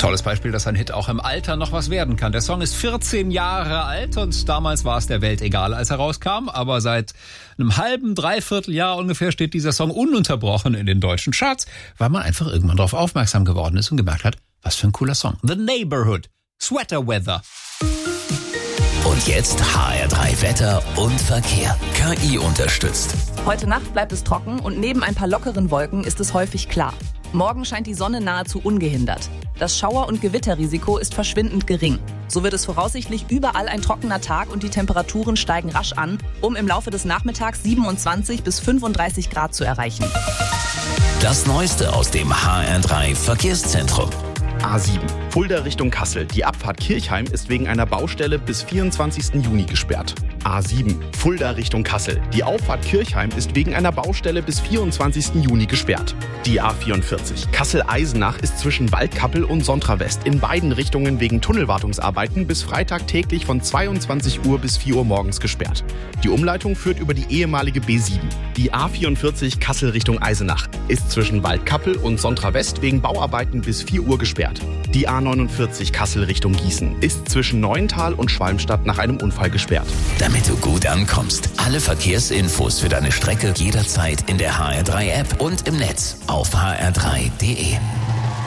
Tolles Beispiel, dass ein Hit auch im Alter noch was werden kann. Der Song ist 14 Jahre alt und damals war es der Welt egal, als er rauskam. Aber seit einem halben, dreiviertel Jahr ungefähr steht dieser Song ununterbrochen in den deutschen Charts, weil man einfach irgendwann darauf aufmerksam geworden ist und gemerkt hat, was für ein cooler Song. The Neighborhood, Sweater Weather. Und jetzt HR3 Wetter und Verkehr. KI unterstützt. Heute Nacht bleibt es trocken und neben ein paar lockeren Wolken ist es häufig klar. Morgen scheint die Sonne nahezu ungehindert. Das Schauer- und Gewitterrisiko ist verschwindend gering. So wird es voraussichtlich überall ein trockener Tag und die Temperaturen steigen rasch an, um im Laufe des Nachmittags 27 bis 35 Grad zu erreichen. Das Neueste aus dem HR3 Verkehrszentrum. A7, Fulda Richtung Kassel. Die Abfahrt Kirchheim ist wegen einer Baustelle bis 24. Juni gesperrt. A7, Fulda Richtung Kassel. Die Auffahrt Kirchheim ist wegen einer Baustelle bis 24. Juni gesperrt. Die A44, Kassel-Eisenach ist zwischen Waldkappel und Sontra-West in beiden Richtungen wegen Tunnelwartungsarbeiten bis Freitag täglich von 22 Uhr bis 4 Uhr morgens gesperrt. Die Umleitung führt über die ehemalige B7. Die A44 Kassel Richtung Eisenach ist zwischen Waldkappel und Sontra-West wegen Bauarbeiten bis 4 Uhr gesperrt. Die A49 Kassel Richtung Gießen ist zwischen Neuental und Schwalmstadt nach einem Unfall gesperrt. Damit du gut ankommst. Alle Verkehrsinfos für deine Strecke jederzeit in der HR3 App und im Netz auf hr3.de.